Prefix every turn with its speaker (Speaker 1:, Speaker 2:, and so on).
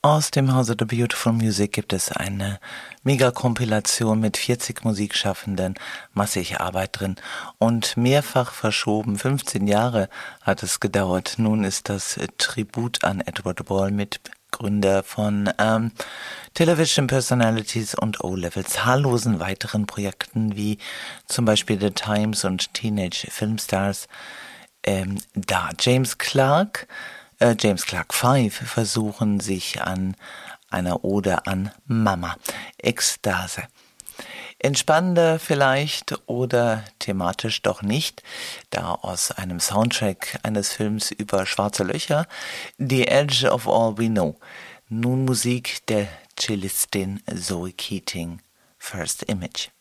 Speaker 1: Aus dem Hause The Beautiful Music gibt es eine Mega-Kompilation mit 40 Musikschaffenden, massig Arbeit drin und mehrfach verschoben. 15 Jahre hat es gedauert. Nun ist das Tribut an Edward Ball, Mitgründer von Television Personalities und O-Level, zahllosen weiteren Projekten wie zum Beispiel The Times und Teenage Filmstars. James Clark 5 versuchen sich an einer Ode an Mama. Ekstase. Entspannender vielleicht oder thematisch doch nicht, da aus einem Soundtrack eines Films über schwarze Löcher, The Edge of All We Know. Nun Musik der Cellistin Zoe Keating, First Image.